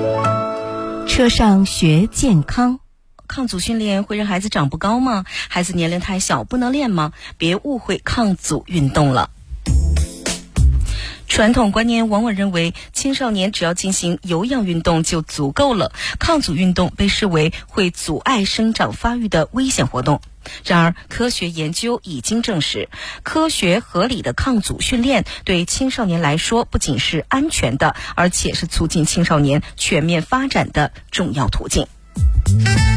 车上学健康。 抗阻训练会让孩子长不高吗？孩子年龄太小不能练吗？别误会抗阻运动了。传统观念往往认为青少年只要进行有氧运动就足够了，抗阻运动被视为会阻碍生长发育的危险活动。然而，科学研究已经证实，科学合理的抗阻训练对青少年来说不仅是安全的，而且是促进青少年全面发展的重要途径。